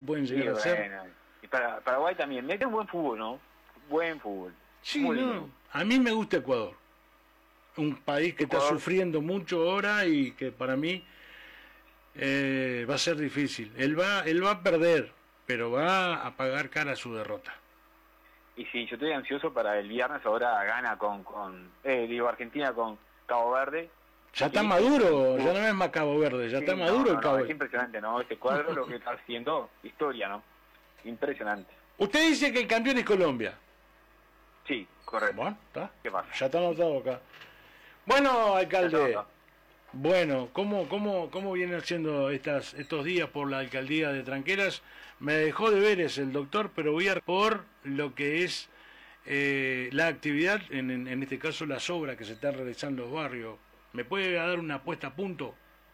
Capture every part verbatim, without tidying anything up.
pueden llegar Sí, a hacer. bueno. Y para Paraguay también. Mete un buen fútbol, ¿no? Buen fútbol. Sí, Muy no, lindo. a mí me gusta Ecuador. Un país que Ecuador. está sufriendo mucho ahora y que para mí eh, va a ser difícil. Él va, él va a perder, pero va a pagar cara su derrota. Y sí, yo estoy ansioso para el viernes. Ahora gana con, con eh, digo, Argentina con Cabo Verde. Ya está Sí, maduro, sí, ya no es más Cabo Verde, ya sí, está no, maduro no, el no, Cabo es Verde. impresionante, ¿no? Este cuadro lo que está haciendo, historia, ¿no? Impresionante. Usted dice que el campeón es Colombia. Sí, correcto. Bueno, está. ¿Qué pasa? Ya está anotado acá. Bueno, Ya alcalde. está. Bueno, ¿cómo, cómo, cómo vienen haciendo estas, estos días por la alcaldía de Tranqueras? Me dejó de ver es el doctor, pero voy a por lo que es eh, la actividad, en, en, en este caso las obras que se están realizando en los barrios. ¿Me puede dar una puesta a punto?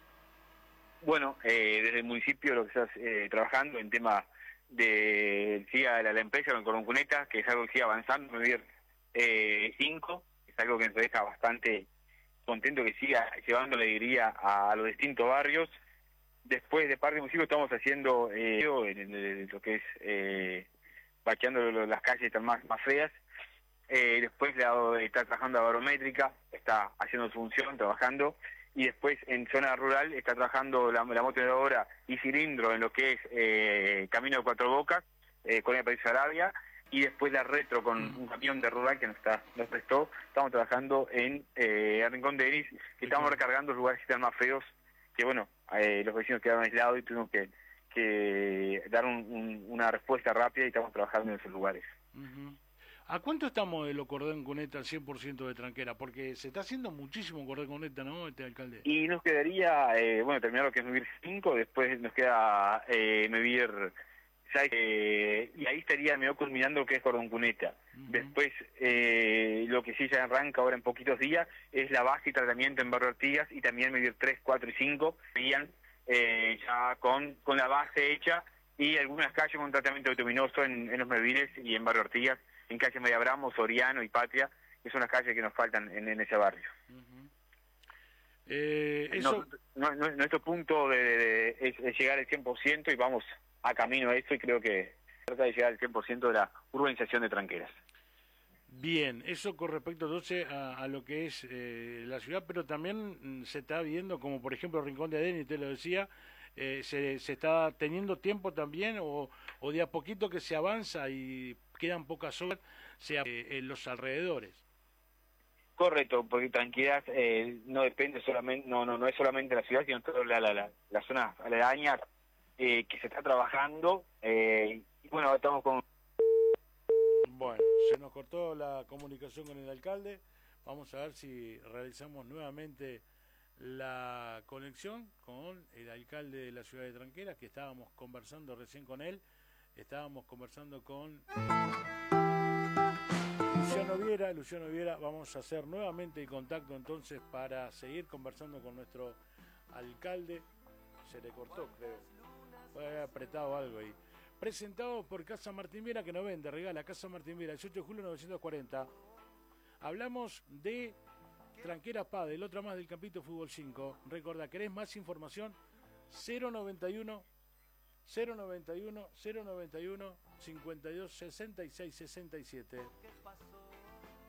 Bueno, eh, desde el municipio lo que estás eh, trabajando en tema de siga la, la empresa con Coroncuneta, que es algo que sigue avanzando, medir eh, cinco, es algo que nos deja bastante contento que siga llevando la alegría a, a los distintos barrios. Después de parte del municipio estamos haciendo eh, en, en, en lo que es eh, bacheando lo- las calles están más, más feas. Eh, después la, está trabajando la barométrica, está haciendo su función, trabajando. Y después en zona rural está trabajando la, la motoneadora y cilindro en lo que es eh, Camino de Cuatro Bocas, eh, con el país Arabia, y después la retro con un camión de rural que nos está nos prestó. Estamos trabajando en eh, Rincón de Iris, que estamos recargando los lugares que están más feos, que bueno, eh, los vecinos quedaron aislados y tuvimos que, que dar un, un, una respuesta rápida y estamos trabajando en esos lugares. Uh-huh. ¿A cuánto estamos de lo cordón cuneta al cien por ciento de Tranquera? Porque se está haciendo muchísimo cordón cuneta, ¿no, este alcalde? Y nos quedaría, eh, bueno, terminar lo que es Mevir cinco, después nos queda eh, Mevir seis, eh, y ahí estaría medio culminando lo que es Cordón Cuneta. Uh-huh. Después, eh, lo que sí ya arranca ahora en poquitos días, es la base y tratamiento en Barrio Artigas, y también Mevir tres, cuatro y cinco, serían eh, ya con, con la base hecha, y algunas calles con tratamiento bituminoso en, en los Mevires y en Barrio Artigas, en calle Media Bramo, Soriano y Patria, que son las calles que nos faltan en, en ese barrio. Uh-huh. eh, eso... no, no, nuestro punto de, de, de, es, es llegar al cien por ciento y vamos a camino a esto, y creo que trata de llegar al cien por ciento de la urbanización de Tranqueras. Bien, eso con respecto entonces a, a lo que es eh, la ciudad, pero también mm, se está viendo, como por ejemplo Rincón de Adén, y usted lo decía, eh, se, se está teniendo tiempo también, o, o de a poquito que se avanza y quedan pocas obras, sea eh, en los alrededores. Correcto, porque Tranqueras eh, no depende solamente, no, no, no es solamente la ciudad, sino toda la, la, la, la zona aledaña eh, que se está trabajando, eh, y bueno, estamos con... Bueno, se nos cortó la comunicación con el alcalde. Vamos a ver si realizamos nuevamente la conexión con el alcalde de la ciudad de Tranqueras, que estábamos conversando recién con él. Estábamos conversando con Luciano Viera. Luciano Viera, vamos a hacer nuevamente el contacto entonces para seguir conversando con nuestro alcalde. Se le cortó, creo. Fue apretado algo ahí. Presentado por Casa Martín Viera, que nos vende, regala Casa Martín Viera, dieciocho de julio novecientos cuarenta. Hablamos de Tranqueras Pade, el otro más del Campito Fútbol cinco. Recordá, ¿querés más información? cero noventa y uno, cero noventa y uno, cero noventa y uno, cincuenta y dos, sesenta y seis, sesenta y siete.